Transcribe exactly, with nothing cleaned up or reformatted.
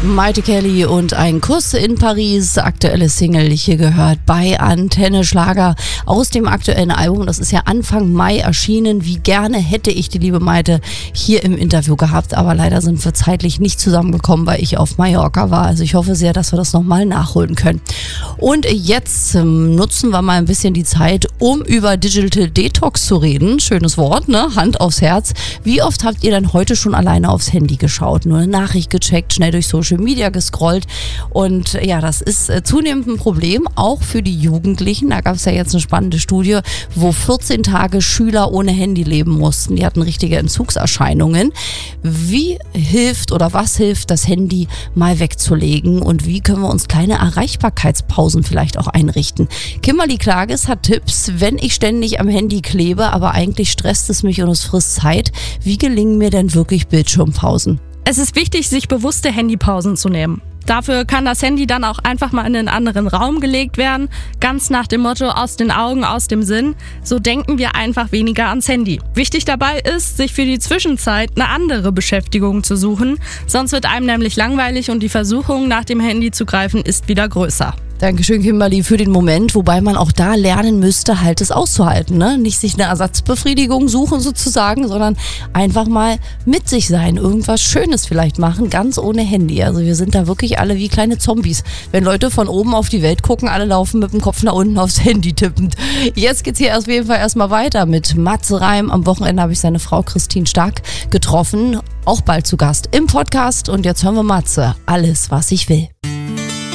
Maite Kelly und ein Kuss in Paris, aktuelle Single hier gehört bei Antenne Schlager aus dem aktuellen Album. Das ist ja Anfang Mai erschienen. Wie gerne hätte ich die liebe Maite hier im Interview gehabt, aber leider sind wir zeitlich nicht zusammengekommen, weil ich auf Mallorca war. Also ich hoffe sehr, dass wir das nochmal nachholen können. Und jetzt ähm, nutzen wir mal ein bisschen die Zeit, um über Digital Detox zu reden. Schönes Wort, ne? Hand aufs Herz. Wie oft habt ihr denn heute schon alleine aufs Handy geschaut? Nur eine Nachricht gecheckt, schnell durch Social Media gescrollt. Und ja, das ist äh, zunehmend ein Problem, auch für die Jugendlichen. Da gab es ja jetzt eine spannende Studie, wo vierzehn Tage Schüler ohne Handy leben mussten. Die hatten richtige Entzugserscheinungen. Wie hilft oder was hilft, das Handy mal wegzulegen? Und wie können wir uns kleine Erreichbarkeitspausen vielleicht auch einrichten? Kimberly Klages hat Tipps, wenn ich ständig am Handy klebe, aber eigentlich stresst es mich und es frisst Zeit. Wie gelingen mir denn wirklich Bildschirmpausen? Es ist wichtig, sich bewusste Handypausen zu nehmen. Dafür kann das Handy dann auch einfach mal in einen anderen Raum gelegt werden, ganz nach dem Motto aus den Augen, aus dem Sinn. So denken wir einfach weniger ans Handy. Wichtig dabei ist, sich für die Zwischenzeit eine andere Beschäftigung zu suchen, sonst wird einem nämlich langweilig und die Versuchung, nach dem Handy zu greifen, ist wieder größer. Dankeschön, Kimberly, für den Moment, wobei man auch da lernen müsste, halt es auszuhalten, ne? Nicht sich eine Ersatzbefriedigung suchen sozusagen, sondern einfach mal mit sich sein, irgendwas Schönes vielleicht machen, ganz ohne Handy. Also wir sind da wirklich alle wie kleine Zombies. Wenn Leute von oben auf die Welt gucken, alle laufen mit dem Kopf nach unten aufs Handy tippend. Jetzt geht's hier auf jeden Fall erstmal weiter mit Matze Reim. Am Wochenende habe ich seine Frau Christine Stark getroffen, auch bald zu Gast im Podcast. Und jetzt hören wir Matze, alles, was ich will.